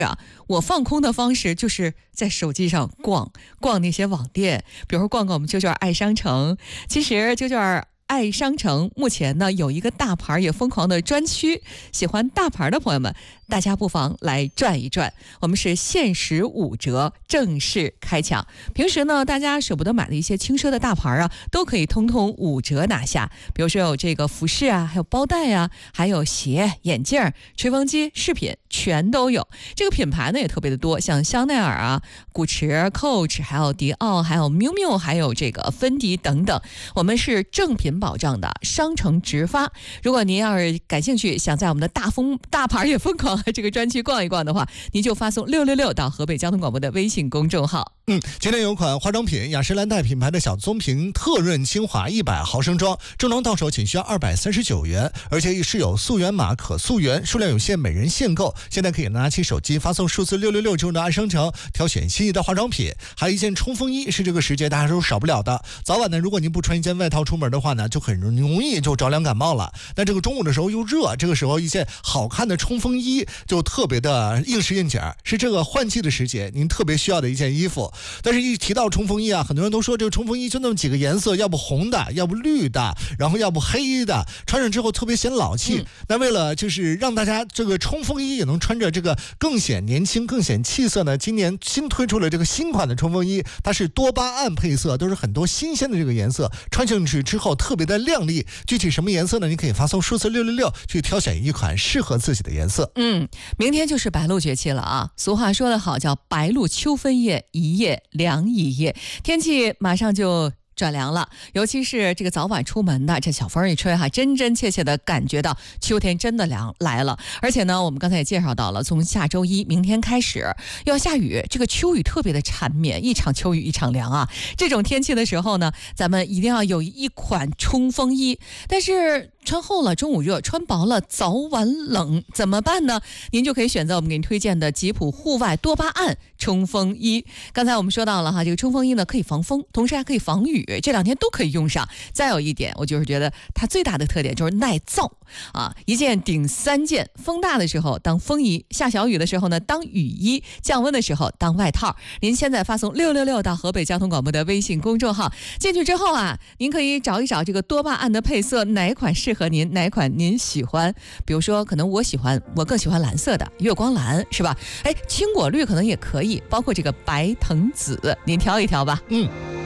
我放空的方式就是在手机上逛那些网店，比如说逛我们啾啾爱商城。其实啾啾爱商城目前呢有一个大牌也疯狂的专区，喜欢大牌的朋友们，大家不妨来转一转。我们是限时5折，正式开抢。平时呢大家舍不得买的一些轻奢的大牌啊，都可以通通5折拿下。比如说有这个服饰啊，还有包袋啊，还有鞋、眼镜、吹风机、饰品全都有。这个品牌呢也特别的多，像香奈儿啊、古驰、Coach， 还有迪奥，还有 miumiu， 还有这个芬迪等等。我们是正品保障的，商城直发。如果您要是感兴趣，想在我们的大牌也疯狂这个专区逛一逛的话，您就发送666到河北交通广播的微信公众号。 今天有款化妆品雅诗兰黛品牌的小棕瓶特润精华100毫升装，正装到手仅需要239元，而且是有溯源码可溯源，数量有限，每人限购。现在可以拿起手机发送数字666进入到爱商城，挑选心仪的化妆品。还有一件冲锋衣是这个时节大家都少不了的。早晚呢，如果您不穿一件外套出门的话呢，就很容易就着凉感冒了。但这个中午的时候又热，这个时候一件好看的冲锋衣就特别的应时应景，是这个换季的时节您特别需要的一件衣服。但是一提到冲锋衣啊，很多人都说这个冲锋衣就那么几个颜色，要不红的，要不绿的，然后要不黑的，穿上之后特别显老气。那为了就是让大家这个冲锋衣也能穿着这个更显年轻更显气色呢，今年新推出了这个新款的冲锋衣，它是多巴胺配色，都是很多新鲜的这个颜色，穿上去之后特别的亮丽。具体什么颜色呢？你可以发送数字666去挑选一款适合自己的颜色。 明天就是白露节气了啊，俗话说得好，叫白露秋分夜，一夜凉一夜。天气马上就转凉了，尤其是这个早晚出门的，这小风一吹哈，真真切切的感觉到秋天真的凉来了。而且呢，我们刚才也介绍到了，从下周一明天开始要下雨，这个秋雨特别的缠绵，一场秋雨一场凉啊。这种天气的时候呢，咱们一定要有一款冲锋衣，但是穿厚了中午热，穿薄了早晚冷，怎么办呢？您就可以选择我们给您推荐的吉普户外多巴胺冲锋衣。刚才我们说到了哈，这个冲锋衣呢可以防风，同时还可以防雨，这2天都可以用上。再有一点，我就是觉得它最大的特点就是耐燥啊，一件顶3件，风大的时候当风衣，下小雨的时候呢当雨衣，降温的时候当外套。您现在发送666到河北交通广播的微信公众号，进去之后啊，您可以找一找这个多巴胺的配色，哪款适合您，哪款您喜欢。比如说可能我更喜欢蓝色的月光蓝，是吧？青果绿可能也可以，包括这个白藤紫，您挑一挑吧。